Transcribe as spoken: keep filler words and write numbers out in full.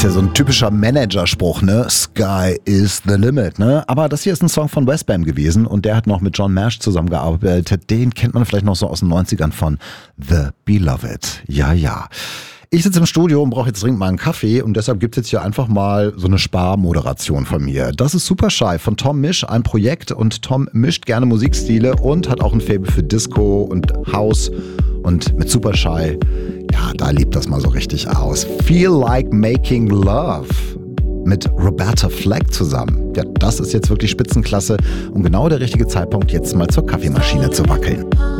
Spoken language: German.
ja so ein typischer Managerspruch, ne? Sky is the limit, ne? Aber das hier ist ein Song von Westbam gewesen und der hat noch mit John Mash zusammengearbeitet. Den kennt man vielleicht noch so aus den neunzigern von The Beloved. Ja, ja. Ich sitze im Studio und brauche jetzt dringend mal einen Kaffee und deshalb gibt es jetzt hier einfach mal so eine Sparmoderation von mir. Das ist Super Shy von Tom Misch, ein Projekt, und Tom mischt gerne Musikstile und hat auch ein Faible für Disco und House, und mit Super Shy, ja, da lebt das mal so richtig aus. Feel Like Making Love mit Roberta Flack zusammen. Ja, das ist jetzt wirklich Spitzenklasse und genau der richtige Zeitpunkt, jetzt mal zur Kaffeemaschine zu wackeln.